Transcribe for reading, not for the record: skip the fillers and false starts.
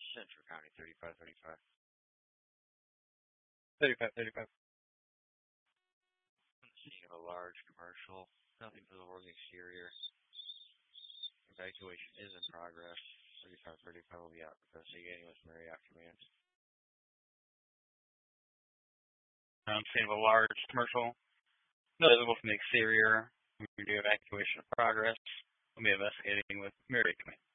Central County 3535. 3535. Seeing a large commercial, nothing visible in the exterior. Evacuation is in progress. 3535 will be out investigating with Marriott Command. I'm seeing a large commercial, not visible from the exterior. We do evacuation in progress. We'll be investigating with Marriott Command.